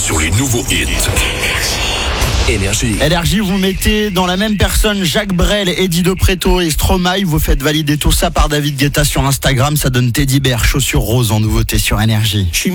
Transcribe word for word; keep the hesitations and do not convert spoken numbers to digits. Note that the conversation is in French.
sur les nouveaux hits. Énergie. Énergie, vous mettez dans la même personne Jacques Brel, Eddie De Preto et Stromae. Vous faites valider tout ça par David Guetta sur Instagram. Ça donne Teddy Bear, chaussures roses en nouveauté sur Énergie.